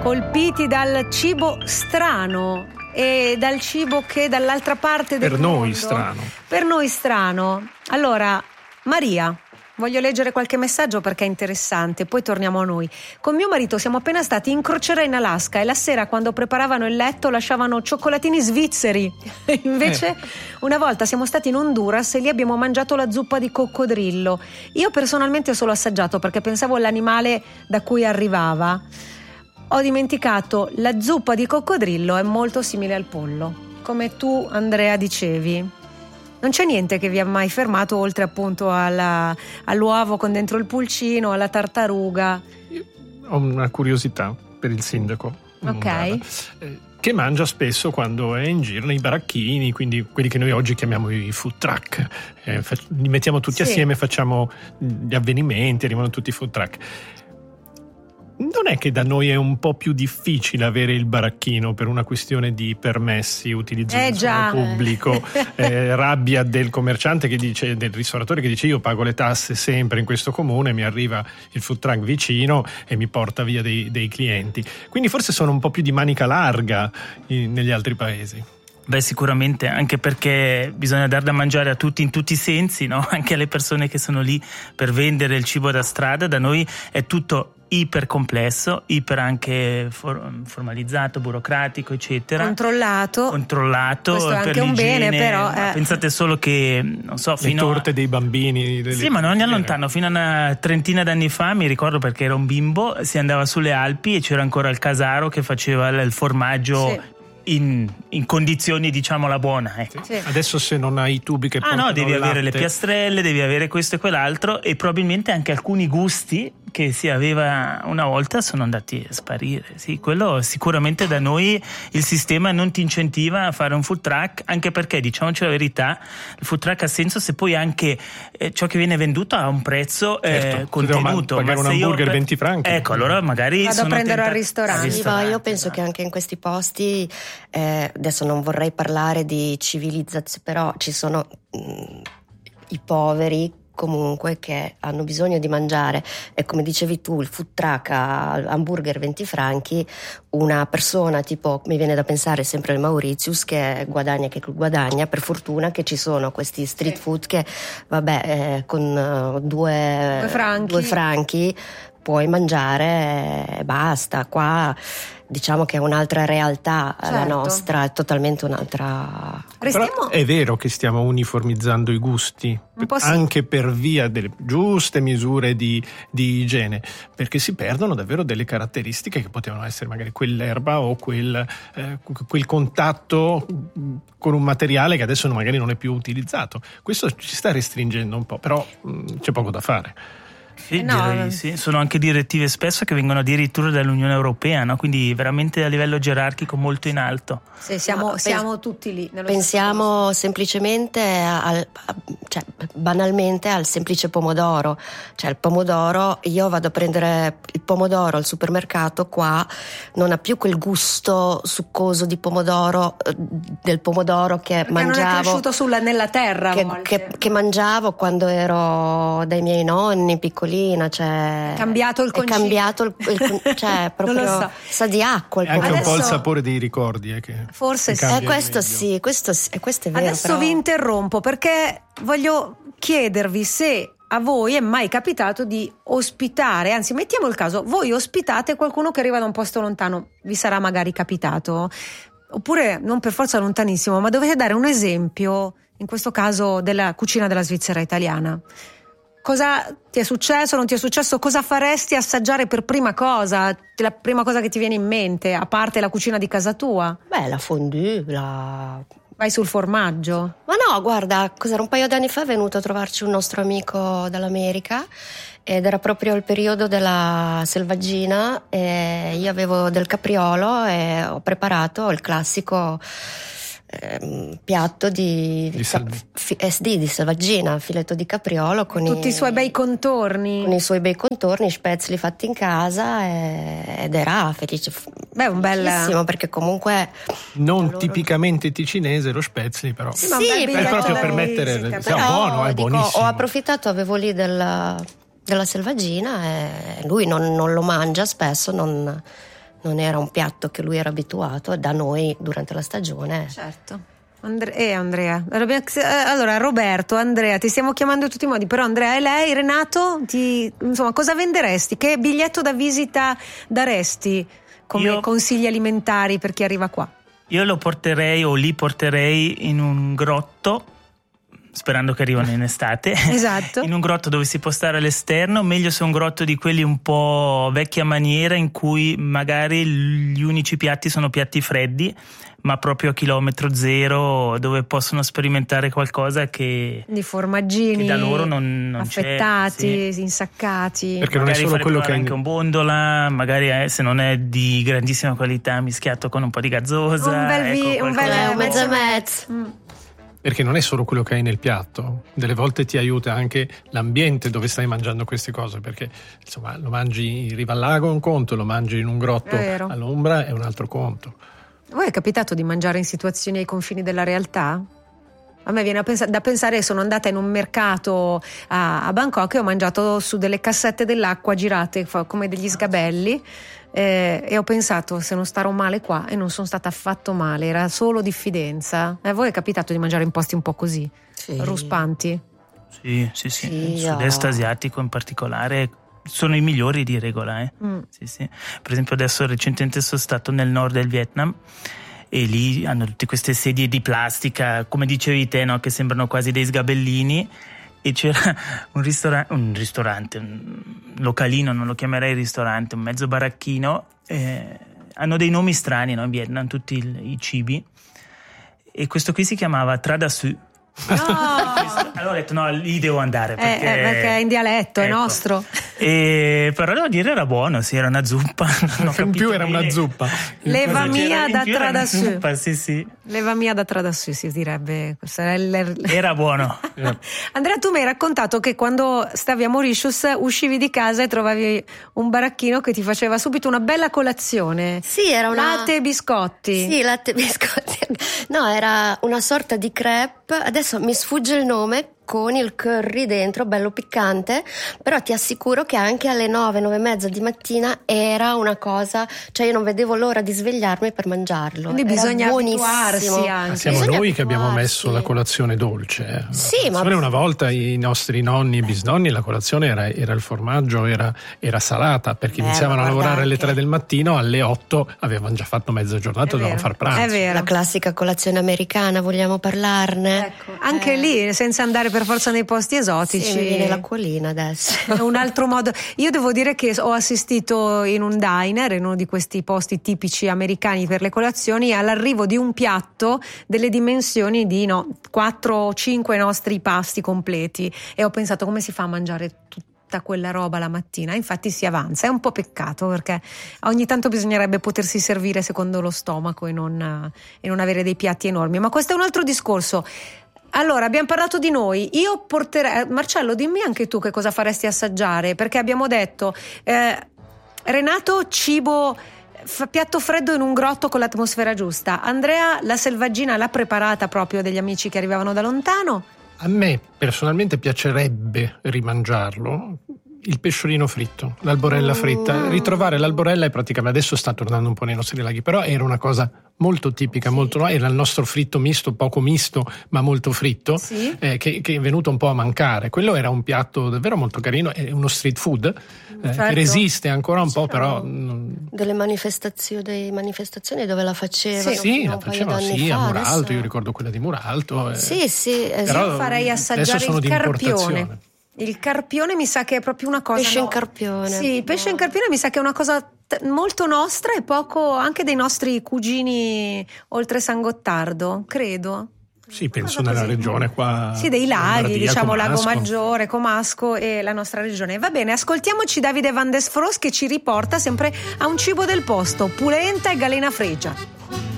colpiti dal cibo strano e dal cibo che dall'altra parte del mondo. Per noi strano. Allora, Maria, voglio leggere qualche messaggio perché è interessante, poi torniamo a noi. Con mio marito siamo appena stati in crociera in Alaska e la sera, quando preparavano il letto, lasciavano cioccolatini svizzeri. Invece una volta siamo stati in Honduras e lì abbiamo mangiato la zuppa di coccodrillo. Io personalmente ho solo assaggiato perché pensavo all'animale da cui arrivava. Ho dimenticato, la zuppa di coccodrillo è molto simile al pollo, come tu, Andrea, dicevi. Non c'è niente che vi ha mai fermato oltre appunto all'uovo con dentro il pulcino, alla tartaruga? Io ho una curiosità per il sindaco. Ok. Che mangia spesso quando è in giro nei baracchini, quindi quelli che noi oggi chiamiamo i food truck. Li mettiamo tutti assieme, facciamo gli avvenimenti, arrivano tutti i food truck. Non è che da noi è un po' più difficile avere il baracchino per una questione di permessi, utilizzo del suolo pubblico, rabbia del commerciante che dice, del ristoratore che dice io pago le tasse sempre in questo comune, mi arriva il food truck vicino e mi porta via dei clienti. Quindi forse sono un po' più di manica larga negli altri paesi. Beh, sicuramente, anche perché bisogna dar da mangiare a tutti in tutti i sensi, no? Anche alle persone che sono lì per vendere il cibo da strada. Da noi è tutto iper complesso, iper anche formalizzato, burocratico, eccetera. Controllato. Questo è anche un bene, però. Pensate solo che, non so, le torte dei bambini. Sì, ma non è lontano. Fino a una trentina d'anni fa, mi ricordo perché ero un bimbo, si andava sulle Alpi e c'era ancora il casaro che faceva il formaggio. Sì. In condizioni, diciamola, buona, ecco. Sì. Adesso se non hai i tubi che portano no, devi avere latte. le piastrelle, devi avere questo e quell'altro, e probabilmente anche alcuni gusti che si aveva una volta sono andati a sparire. Sì, quello sicuramente da noi il sistema non ti incentiva a fare un food truck, anche perché, diciamoci la verità, il food truck ha senso se poi anche ciò che viene venduto ha un prezzo contenuto. Pagare un hamburger 20 franchi. Ecco, allora magari vado a prendere al ristorante. Sì, ma io penso che anche in questi posti, adesso non vorrei parlare di civilizzazione, però ci sono i poveri comunque che hanno bisogno di mangiare, e come dicevi tu, il food truck a hamburger 20 franchi, una persona tipo, mi viene da pensare sempre al Mauritius, che guadagna, per fortuna che ci sono questi street food che con due franchi puoi mangiare e basta. Qua diciamo che è un'altra realtà, la nostra è totalmente un'altra. Però è vero che stiamo uniformizzando i gusti, anche per via delle giuste misure di igiene, perché si perdono davvero delle caratteristiche che potevano essere magari quell'erba o quel contatto con un materiale che adesso magari non è più utilizzato. Questo ci sta restringendo un po', però c'è poco da fare. Sì, direi sì. Sono anche direttive spesso che vengono addirittura dall'Unione Europea, no? Quindi veramente a livello gerarchico molto in alto. Sì, siamo tutti lì. Pensiamo semplicemente banalmente al semplice pomodoro. Cioè il pomodoro, io vado a prendere il pomodoro al supermercato, qua non ha più quel gusto succoso di pomodoro, del pomodoro che perché mangiavo. Non è cresciuto nella terra. Che mangiavo quando ero dai miei nonni piccolina, cioè. È cambiato il concetto. È cambiato cioè proprio sa di acqua. È anche un po' il sapore dei ricordi, che forse sì. Questo è vero. Adesso vi interrompo perché voglio chiedervi se a voi è mai capitato di ospitare, anzi mettiamo il caso, voi ospitate qualcuno che arriva da un posto lontano, vi sarà magari capitato, oppure non per forza lontanissimo, ma dovete dare un esempio, in questo caso della cucina della Svizzera italiana. Cosa ti è successo, non ti è successo? Cosa faresti assaggiare per prima cosa? La prima cosa che ti viene in mente, a parte la cucina di casa tua? La fondue, Vai sul formaggio? Ma no, guarda, cos'era, un paio d'anni fa è venuto a trovarci un nostro amico dall'America ed era proprio il periodo della selvaggina e io avevo del capriolo e ho preparato il classico piatto di selvaggina, filetto di capriolo con tutti i suoi bei contorni. Con i suoi bei contorni, spezzli fatti in casa ed era felice. Un bellissimo, perché comunque non tipicamente ticinese lo spezzli, però sì, è proprio per mettere buono, è buonissimo. Ho approfittato, avevo lì della selvaggina e lui non lo mangia spesso, non non era un piatto che lui era abituato da noi durante la stagione. Certo. Andrea. Allora, Roberto, Andrea, ti stiamo chiamando in tutti i modi, però Andrea e lei, Renato, insomma, cosa venderesti? Che biglietto da visita daresti come consigli alimentari per chi arriva qua? Io lo porterei o li porterei in un grotto, sperando che arrivano in estate. Esatto. In un grotto dove si può stare all'esterno, meglio se un grotto di quelli un po' vecchia maniera, in cui magari gli unici piatti sono piatti freddi, ma proprio a chilometro zero, dove possono sperimentare qualcosa che di formaggini che da loro non affettati, sì. Insaccati, perché non magari è solo quello che anche un bondola, magari se non è di grandissima qualità mischiato con un po' di gazzosa, un bel mezzo. Perché non è solo quello che hai nel piatto, delle volte ti aiuta anche l'ambiente dove stai mangiando queste cose, perché insomma lo mangi in riva al lago è un conto, lo mangi in un grotto all'ombra è un altro conto. Voi è capitato di mangiare in situazioni ai confini della realtà? A me viene da pensare, sono andata in un mercato a Bangkok e ho mangiato su delle cassette dell'acqua girate come degli sgabelli e ho pensato, se non starò male qua, e non sono stata affatto male, era solo diffidenza. A voi è capitato di mangiare in posti un po' così, ruspanti? Sì. Il sud-est asiatico in particolare sono i migliori di regola. Sì. Per esempio adesso recentemente sono stato nel nord del Vietnam e lì hanno tutte queste sedie di plastica, come dicevi te, no? Che sembrano quasi dei sgabellini, e c'era un ristorante, un localino, non lo chiamerei ristorante, un mezzo baracchino, hanno dei nomi strani, no? In Vietnam tutti i cibi, e questo qui si chiamava Trada Su. No. Allora ho detto no, lì devo andare perché è in dialetto, ecco. È nostro. Però devo dire era buono, sì, era una zuppa. In più era una zuppa. Leva mia da Trada Su. Sì. Leva mia da Trada Su si direbbe. Era buono. Andrea, tu mi hai raccontato che quando stavi a Mauritius uscivi di casa e trovavi un baracchino che ti faceva subito una bella colazione. Sì, era latte e biscotti. Sì, latte e biscotti. No, era una sorta di crepe. Adesso mi sfugge il nome, con il curry dentro, bello piccante, però ti assicuro che anche alle 9:30 di mattina era una cosa, cioè io non vedevo l'ora di svegliarmi per mangiarlo. Quindi bisogna abituarsi anche. Siamo noi che abbiamo messo la colazione dolce. Sì, ma una volta i nostri nonni e bisnonni la colazione era il formaggio, era salata, perché iniziavano a lavorare alle 3 del mattino, alle 8 avevano già fatto mezza giornata, dovevano far pranzo. È vero. La classica colazione americana, vogliamo parlarne? Ecco, anche lì, senza andare per forza nei posti esotici. Sì, mi viene l'acquolina adesso. È un altro modo. Io devo dire che ho assistito in un diner, in uno di questi posti tipici americani per le colazioni, all'arrivo di un piatto delle dimensioni di 4 o 5 nostri pasti completi, e ho pensato, come si fa a mangiare tutta quella roba la mattina? Infatti si avanza, è un po' peccato, perché ogni tanto bisognerebbe potersi servire secondo lo stomaco e non avere dei piatti enormi, ma questo è un altro discorso. Allora, abbiamo parlato di noi. Io porterei, Marcello, dimmi anche tu che cosa faresti assaggiare, perché abbiamo detto Renato, cibo, piatto freddo in un grotto con l'atmosfera giusta. Andrea, la selvaggina l'ha preparata proprio degli amici che arrivavano da lontano. A me personalmente piacerebbe rimangiarlo, il pesciolino fritto, l'alborella fritta. Ritrovare l'alborella è praticamente, adesso sta tornando un po' nei nostri laghi, però era una cosa molto tipica, era il nostro fritto misto, poco misto ma molto fritto, che è venuto un po' a mancare. Quello era un piatto davvero molto carino, è uno street food che resiste ancora un po', però delle manifestazioni dove la facevano. Sì, la facevano a Muralto, io ricordo quella di Muralto. Sì, però farei assaggiare il carpione. Il carpione mi sa che è proprio una cosa. Pesce in carpione. Sì, pesce in carpione mi sa che è una cosa molto nostra e poco anche dei nostri cugini oltre San Gottardo, credo. Sì, penso nella regione qua. Sì, dei laghi, diciamo Comasco. Lago Maggiore, Comasco e la nostra regione. Va bene, ascoltiamoci Davide Van Desfros che ci riporta sempre a un cibo del posto, pulenta e galena fregia.